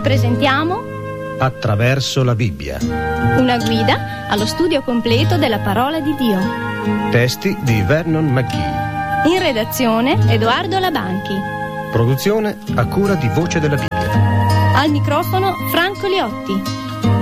presentiamo Attraverso la Bibbia. una guida allo studio completo della parola di Dio. Testi di Vernon McGee. In redazione Edoardo Labanchi. Produzione a cura di Voce della Bibbia. Al microfono Franco Liotti.